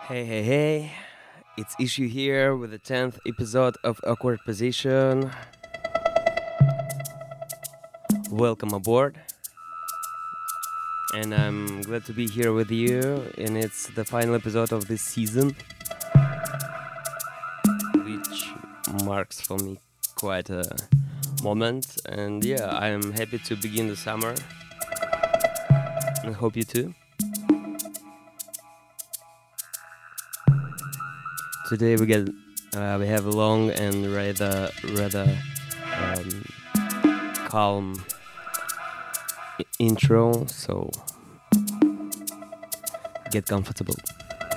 Hey, hey, hey. It's Issue here with the 10th episode of Awkward Position. Welcome aboard. And I'm glad to be here with you. And it's the final episode of this season, which marks for me quite a moment. And yeah, I'm happy to begin the summer. And I hope you too. Today we have a long and rather calm intro, so get comfortable.